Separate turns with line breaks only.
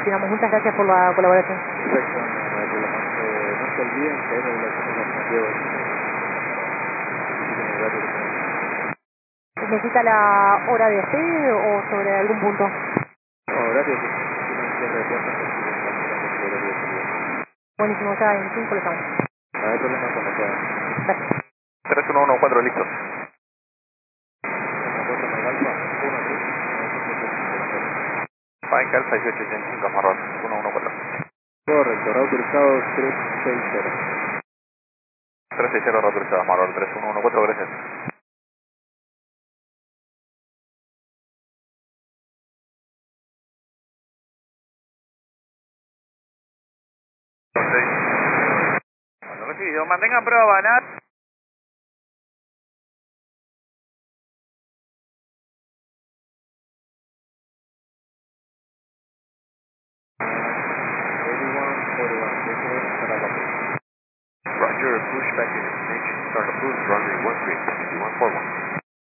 Finamos, muchas gracias por la colaboración.
Perfecto, no hay problema. No se olviden que hay regulaciones alternativas.
¿Necesita la hora de fe o sobre algún punto?
Horario que tienen cierre de puertas, así que estamos dando su horario de salida.
Buenísimo, ya en 5 lo estamos.
No hay problema cuando puedan.
Gracias.
3114, listo.
14 Mike Alfa, 1-3,
Mike Alfa 1885, amarrado, 114.
correcto, autorizado 360.
360 autorizado, amarrado, 3114, gracias. Bueno, recibido, mantengan prueba, nada. Roger, push back in destination, start approved, runway 13, 2141.